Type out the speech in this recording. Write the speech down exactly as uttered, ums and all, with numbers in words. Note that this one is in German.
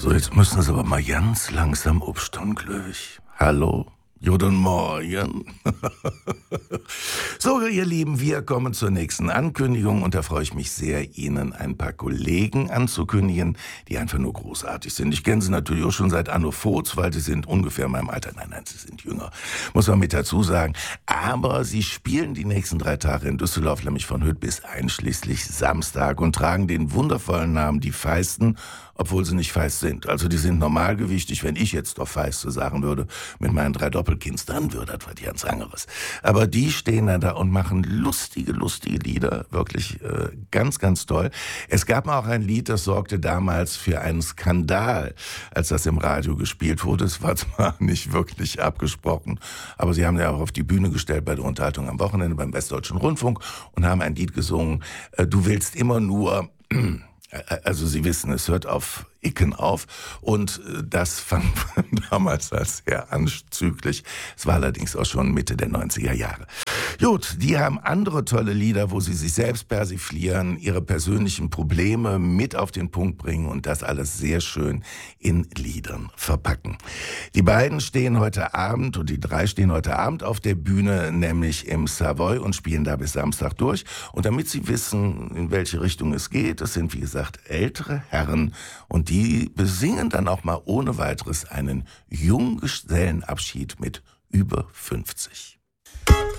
So, jetzt müssen Sie aber mal ganz langsam aufstehen, glöwig. Hallo? Guten Morgen. So, ihr Lieben, wir kommen zur nächsten Ankündigung und da freue ich mich sehr, Ihnen ein paar Kollegen anzukündigen, die einfach nur großartig sind. Ich kenne sie natürlich auch schon seit Anno Voz, weil sie sind ungefähr in meinem Alter. Nein, nein, sie sind jünger, muss man mit dazu sagen. Aber sie spielen die nächsten drei Tage in Düsseldorf, nämlich von heute bis einschließlich Samstag und tragen den wundervollen Namen Die Feisten, obwohl sie nicht feist sind. Also die sind normalgewichtig. Wenn ich jetzt doch Feiste sagen würde, mit meinen drei Doppelkinds, dann würde das was ganz anderes. Aber die stehen dann da und machen lustige, lustige Lieder. Wirklich äh, ganz, ganz toll. Es gab mal auch ein Lied, das sorgte damals für einen Skandal, als das im Radio gespielt wurde. Es war zwar nicht wirklich abgesprochen, aber sie haben ja auch auf die Bühne gestellt bei der Unterhaltung am Wochenende beim Westdeutschen Rundfunk und haben ein Lied gesungen. Äh, du willst immer nur... Also Sie wissen, es hört auf Icken auf und das fand man damals als sehr anzüglich. Es war allerdings auch schon Mitte der neunziger Jahre. Gut, die haben andere tolle Lieder, wo sie sich selbst persiflieren, ihre persönlichen Probleme mit auf den Punkt bringen und das alles sehr schön in Liedern verpacken. Die beiden stehen heute Abend und die drei stehen heute Abend auf der Bühne, nämlich im Savoy und spielen da bis Samstag durch. Und damit Sie wissen, in welche Richtung es geht, das sind wie gesagt ältere Herren und die besingen dann auch mal ohne weiteres einen Junggesellenabschied mit über fünfzig.